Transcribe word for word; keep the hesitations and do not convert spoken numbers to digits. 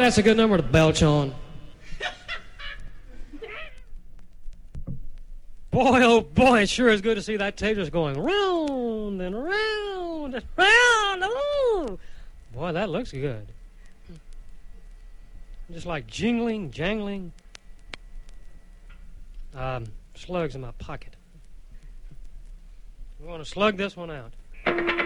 that's a good number to belch on. Boy, oh boy, it sure is good to see that tape just going round and round and round. Oh, boy, that looks good. Just like jingling, jangling. Um, slugs in my pocket. We want to slug this one out.